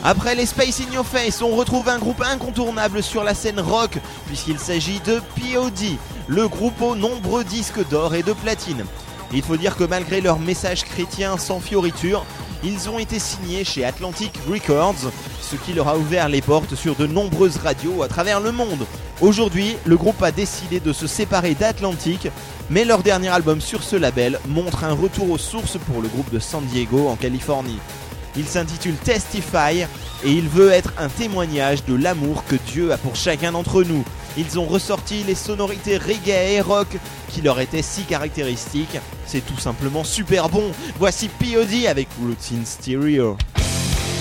Après les Space in Your Face, on retrouve un groupe incontournable sur la scène rock, puisqu'il s'agit de POD, le groupe aux nombreux disques d'or et de platine. Il faut dire que malgré leur message chrétien sans fioriture, ils ont été signés chez Atlantic Records, ce qui leur a ouvert les portes sur de nombreuses radios à travers le monde. Aujourd'hui, le groupe a décidé de se séparer d'Atlantic, mais leur dernier album sur ce label montre un retour aux sources pour le groupe de San Diego en Californie. Il s'intitule Testify et il veut être un témoignage de l'amour que Dieu a pour chacun d'entre nous. Ils ont ressorti les sonorités reggae et rock qui leur étaient si caractéristiques. C'est tout simplement super bon. Voici POD avec Roots in Stereo.